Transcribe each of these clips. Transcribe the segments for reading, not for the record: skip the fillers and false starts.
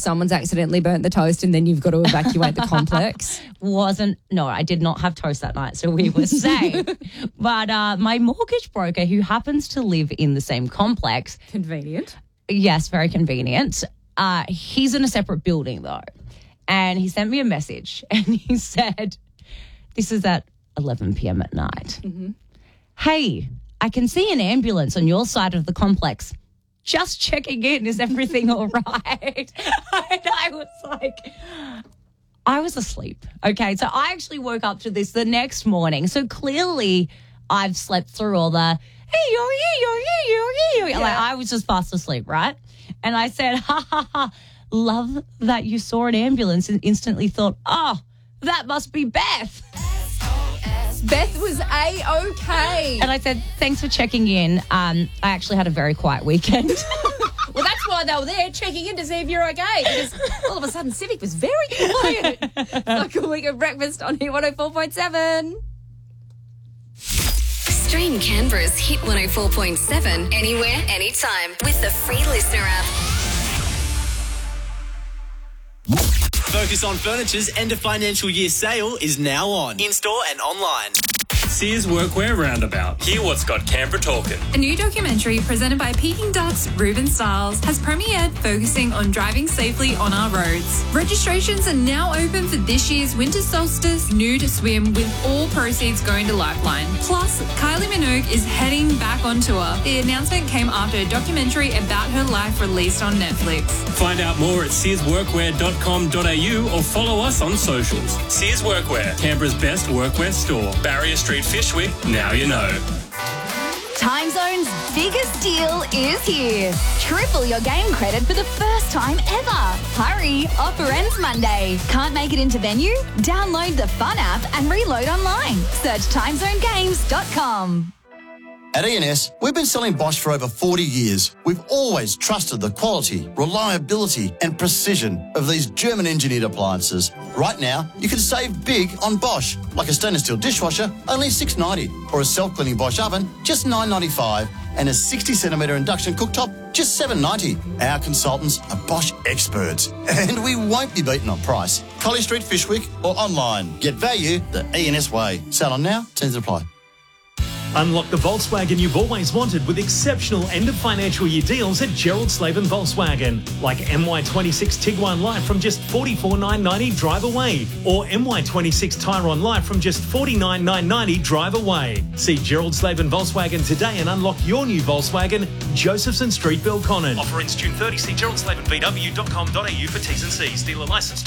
someone's accidentally burnt the toast and then you've got to evacuate the complex? No, I did not have toast that night, so we were safe. But my mortgage broker, who happens to live in the same complex. Convenient. Yes, very convenient. He's in a separate building, though. And he sent me a message and he said, this is at 11 p.m. at night. Mm-hmm. Hey, I can see an ambulance on your side of the complex. Just checking in. Is everything all right? And I was like, I was asleep. Okay, so I actually woke up to this the next morning. So clearly I've slept through all the, hey, yo. Like I was just fast asleep, right? And I said, ha, ha, ha, love that you saw an ambulance and instantly thought, oh, that must be Beth. Beth was A-okay. And I said, thanks for checking in. I actually had a very quiet weekend. Well, that's why they were there, checking in to see if you're okay. Because all of a sudden, Civic was very quiet. Like a week of breakfast on Hit 104.7. Stream Canberra's Hit 104.7 anywhere, anytime with the free Listener app. Focus on Furniture's end of financial year sale is now on, in-store and online. Sears Workwear Roundabout. Hear what's got Canberra talking. A new documentary presented by Peking Dut's Ruben Stiles has premiered, focusing on driving safely on our roads. Registrations are now open for this year's winter solstice nude swim, with all proceeds going to Lifeline. Plus, Kylie Minogue is heading back on tour. The announcement came after a documentary about her life released on Netflix. Find out more at searsworkwear.com.au or follow us on socials. Sears Workwear, Canberra's best workwear store. Barrier Street, Fishwick, now you know. Time Zone's biggest deal is here. Triple your game credit for the first time ever. Hurry, offer ends Monday. Can't make it into venue? Download the Fun app and reload online. Search timezonegames.com. At E&S, we've been selling Bosch for over 40 years. We've always trusted the quality, reliability and precision of these German-engineered appliances. Right now, you can save big on Bosch, like a stainless steel dishwasher, only $6.90, or a self-cleaning Bosch oven, just $9.95, and a 60-centimetre induction cooktop, just $7.90. Our consultants are Bosch experts, and we won't be beaten on price. Collie Street, Fishwick, or online. Get value the E&S way. Sale on now, terms apply. Unlock the Volkswagen you've always wanted with exceptional end-of-financial year deals at Gerald Slaven Volkswagen. Like MY26 Tiguan Light from just $44,990 drive away, or MY26 Tyron Light from just $49,990 drive away. See Gerald Slaven Volkswagen today and unlock your new Volkswagen, Josephson Street, Belconnen. Offer ends June 30. See geraldslavenvw.com.au for T's and C's. Dealer licence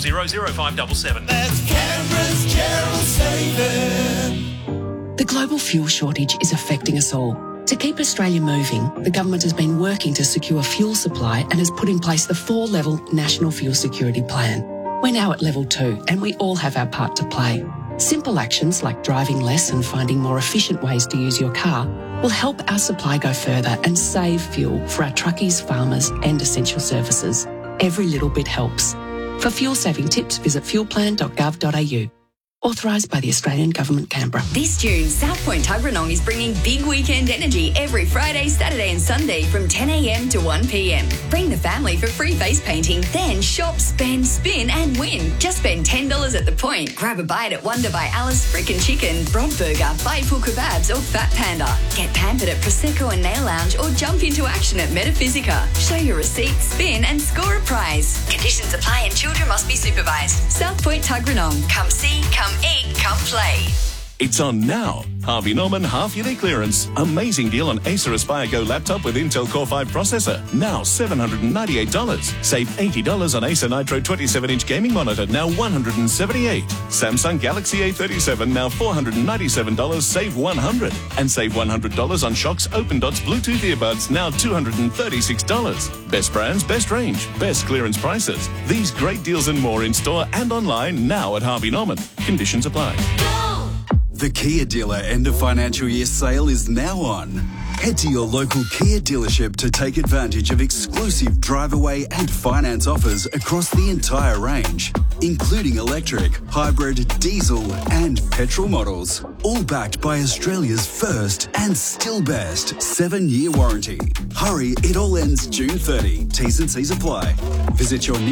2000577. That's Canberra's Gerald Slaven. The global fuel shortage is affecting us all. To keep Australia moving, the government has been working to secure fuel supply and has put in place the 4-level National Fuel Security Plan. We're now at level 2 and we all have our part to play. Simple actions like driving less and finding more efficient ways to use your car will help our supply go further and save fuel for our truckies, farmers and essential services. Every little bit helps. For fuel saving tips, visit fuelplan.gov.au. Authorised by the Australian Government, Canberra. This June, South Point Tuggeranong is bringing big weekend energy every Friday, Saturday and Sunday from 10 a.m. to 1 p.m. Bring the family for free face painting, then shop, spend, spin and win. Just spend $10 at the point. Grab a bite at Wonder by Alice, Frickin' Chicken, Brodburger, Biteful Kebabs or Fat Panda. Get pampered at Prosecco and Nail Lounge or jump into action at Metaphysica. Show your receipt, spin and score a prize. Conditions apply and children must be supervised. South Point Tuggeranong. Come see, come eat, come play. It's on now. Harvey Norman half-yearly clearance. Amazing deal on Acer Aspire Go laptop with Intel Core 5 processor. Now $798. Save $80 on Acer Nitro 27-inch gaming monitor. Now $178. Samsung Galaxy A37. Now $497. Save $100. And save $100 on Shox Open Dots Bluetooth earbuds. Now $236. Best brands, best range, best clearance prices. These great deals and more in store and online now at Harvey Norman. Conditions apply. The Kia dealer end of financial year sale is now on. Head to your local Kia dealership to take advantage of exclusive drive-away and finance offers across the entire range, including electric, hybrid, diesel and petrol models, all backed by Australia's first and still best 7-year warranty. Hurry, it all ends June 30. T's and C's apply. Visit your